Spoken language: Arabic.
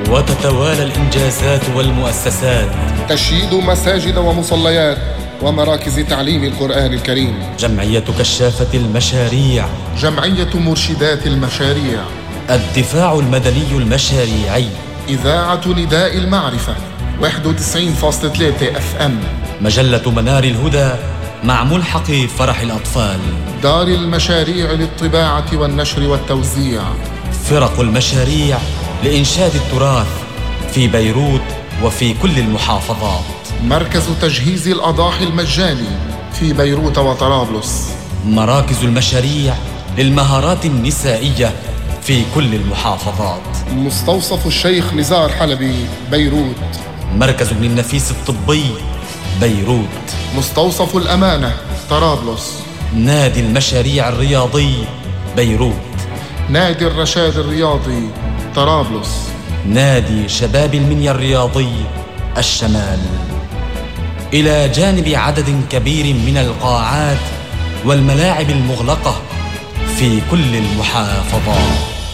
وتتوالى الإنجازات والمؤسسات. تشييد مساجد ومصليات ومراكز تعليم القرآن الكريم. جمعية كشافة المشاريع. جمعية مرشدات المشاريع. الدفاع المدني المشاريعي. إذاعة نداء المعرفة 91.3 FM. مجلة منار الهدى مع ملحق فرح الأطفال. دار المشاريع للطباعة والنشر والتوزيع. فرق المشاريع لإنشاد التراث في بيروت وفي كل المحافظات. مركز تجهيز الأضاحي المجاني في بيروت وطرابلس. مراكز المشاريع للمهارات النسائية في كل المحافظات. مستوصف الشيخ نزار حلبي بيروت. مركز ابن النفيس الطبي بيروت. مستوصف الأمانة طرابلس. نادي المشاريع الرياضي بيروت. نادي الرشاد الرياضي طرابلس. نادي شباب المنيا الرياضي الشمال. إلى جانب عدد كبير من القاعات والملاعب المغلقة في كل المحافظات.